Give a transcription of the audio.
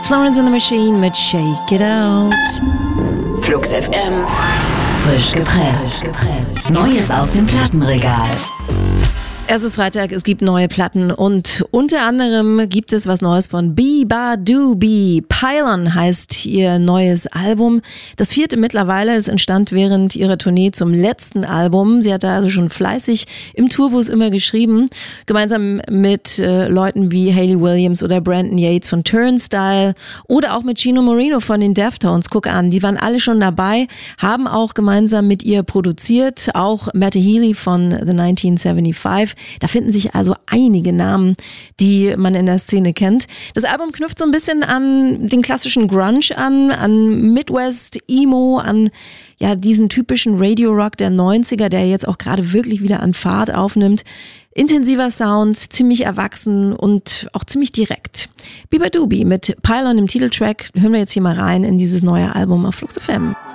Florence and the Machine mit Shake It Out. Flux FM. Frisch gepresst. Neues aus dem Plattenregal. Es ist Freitag, es gibt neue Platten und unter anderem gibt es was Neues von Beabadoobee. Pylon heißt ihr neues Album. Das 4. mittlerweile, es entstand während ihrer Tournee zum letzten Album. Sie hat da also schon fleißig im Tourbus immer geschrieben, gemeinsam mit Leuten wie Hayley Williams oder Brandon Yates von Turnstile oder auch mit Chino Moreno von den Deftones. Guck an, die waren alle schon dabei, haben auch gemeinsam mit ihr produziert, auch Matty Healy von The 1975. Da finden sich also einige Namen, die man in der Szene kennt. Das Album knüpft so ein bisschen an den klassischen Grunge an Midwest Emo, an ja diesen typischen Radio-Rock der 90er, der jetzt auch gerade wirklich wieder an Fahrt aufnimmt. Intensiver Sound, ziemlich erwachsen und auch ziemlich direkt. Beabadoobee mit Pylon im Titeltrack hören wir jetzt hier mal rein in dieses neue Album auf Flux FM.